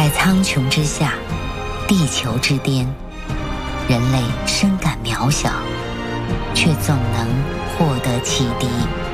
在苍穹之下，地球之巅，人类深感渺小，却总能获得启迪。